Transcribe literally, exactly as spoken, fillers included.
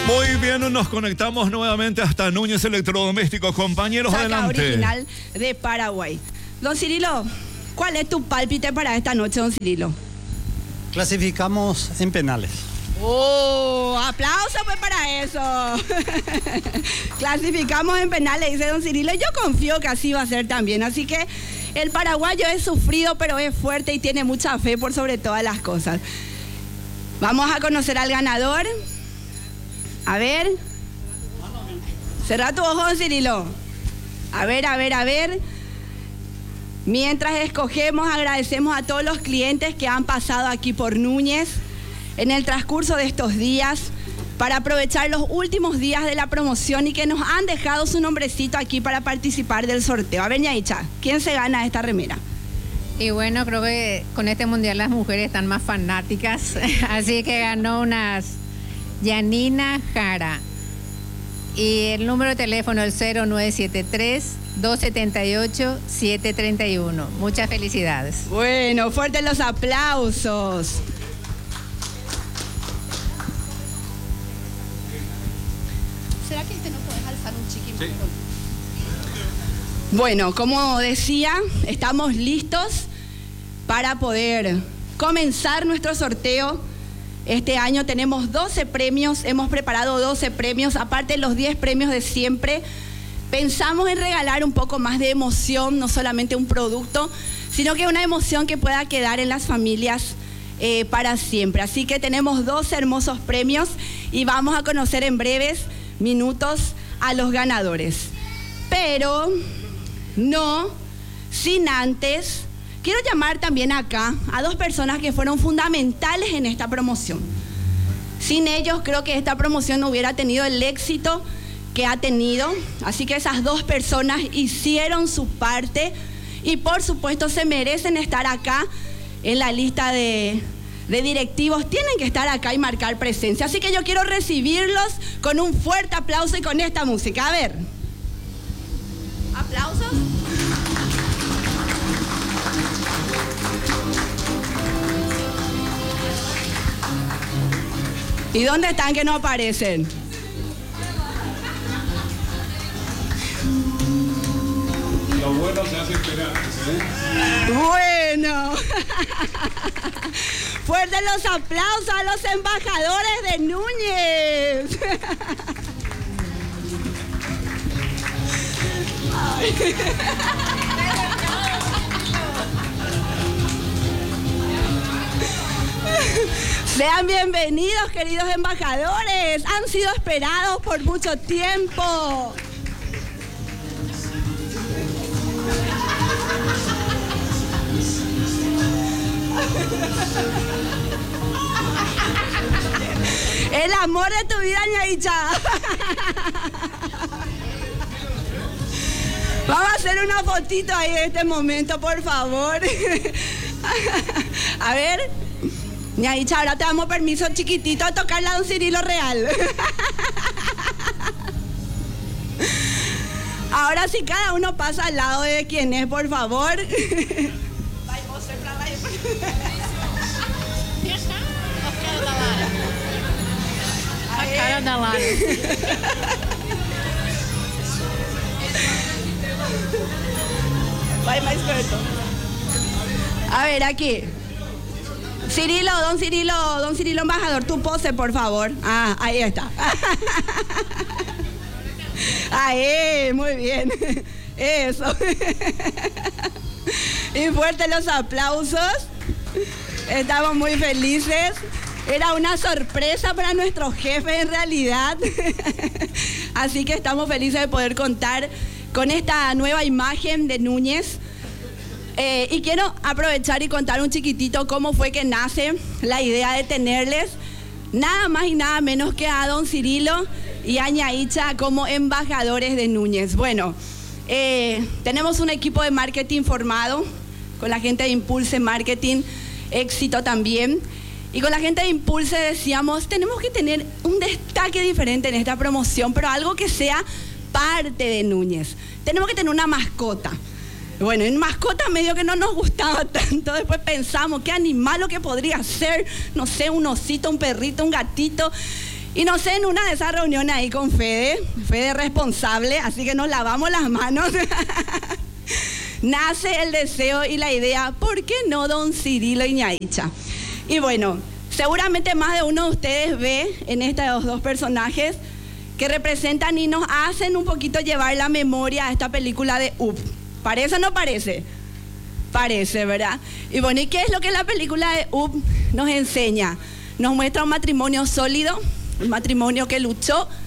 Muy bien, nos conectamos nuevamente hasta Núñez Electrodomésticos. Compañeros, Saca adelante. Original de Paraguay. Don Cirilo, ¿cuál es tu pálpite para esta noche, don Cirilo? Clasificamos en penales. ¡Oh! ¡Aplauso pues para eso! Clasificamos en penales, dice don Cirilo. Yo confío que así va a ser también. Así que el paraguayo es sufrido, pero es fuerte y tiene mucha fe por sobre todas las cosas. Vamos a conocer al ganador. A ver. Cerrá tu ojo, don Cirilo. A ver, a ver, a ver. Mientras escogemos, agradecemos a todos los clientes que han pasado aquí por Núñez en el transcurso de estos días para aprovechar los últimos días de la promoción y que nos han dejado su nombrecito aquí para participar del sorteo. A ver, Ñaicha, ¿quién se gana esta remera? Y bueno, creo que con este mundial las mujeres están más fanáticas, así que ganó unas Yanina Jara. Y el número de teléfono es cero nueve siete tres, dos siete ocho, siete tres uno. Muchas felicidades. Bueno, fuertes los aplausos. ¿Será que este no podés alzar un chiquín? Sí. Bueno, como decía, estamos listos para poder comenzar nuestro sorteo. Este año tenemos doce premios, hemos preparado doce premios, aparte de los diez premios de siempre. Pensamos en regalar un poco más de emoción, no solamente un producto, sino que una emoción que pueda quedar en las familias eh, para siempre. Así que tenemos doce hermosos premios y vamos a conocer en breves minutos a los ganadores. Pero no sin antes, quiero llamar también acá a dos personas que fueron fundamentales en esta promoción. Sin ellos creo que esta promoción no hubiera tenido el éxito que ha tenido, así que esas dos personas hicieron su parte y por supuesto se merecen estar acá en la lista de, de directivos, tienen que estar acá y marcar presencia, así que yo quiero recibirlos con un fuerte aplauso y con esta música. A ver, aplausos. ¿Y dónde están que no aparecen? Lo bueno se hace esperar, ¿eh? Bueno. Fuertes los aplausos a los embajadores de Núñez. Ay. Sean bienvenidos, queridos embajadores. Han sido esperados por mucho tiempo. El amor de tu vida, Ñaicha. Vamos a hacer una fotito ahí en este momento, por favor. A ver. Ñaicha, ahora te damos permiso chiquitito a tocarle a don Cirilo Real. Ahora sí, cada uno pasa al lado de quien es, por favor. A ver, aquí. Cirilo, don Cirilo, don Cirilo embajador, tu pose, por favor. Ah, ahí está. Ahí, muy bien. Eso. Y fuertes los aplausos. Estamos muy felices. Era una sorpresa para nuestro jefe en realidad. Así que estamos felices de poder contar con esta nueva imagen de Núñez. Eh, y quiero aprovechar y contar un chiquitito cómo fue que nace la idea de tenerles nada más y nada menos que a don Cirilo y a Ñaicha como embajadores de Núñez. Bueno, eh, tenemos un equipo de marketing formado con la gente de Impulse Marketing, éxito también. Y con la gente de Impulse decíamos, tenemos que tener un destaque diferente en esta promoción, pero algo que sea parte de Núñez. Tenemos que tener una mascota. Bueno, en mascota medio que no nos gustaba tanto, después pensamos qué animal lo que podría ser, no sé, un osito, un perrito, un gatito. Y no sé, en una de esas reuniones ahí con Fede, Fede responsable, así que nos lavamos las manos, nace el deseo y la idea, ¿por qué no don Cirilo Iñaicha? Y bueno, seguramente más de uno de ustedes ve en estos dos personajes que representan y nos hacen un poquito llevar la memoria a esta película de Up. ¿Parece o no parece? Parece, ¿verdad? Y bueno, ¿y qué es lo que la película de Up nos enseña? Nos muestra un matrimonio sólido, un matrimonio que luchó